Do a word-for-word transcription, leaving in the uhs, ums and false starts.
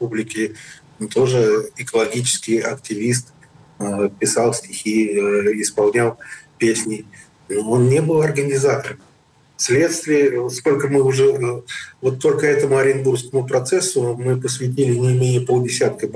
республики, он тоже экологический активист, писал стихи, исполнял песни. Но он не был организатором. Следствие, сколько мы уже... Вот только этому Оренбургскому процессу мы посвятили не менее полдесятка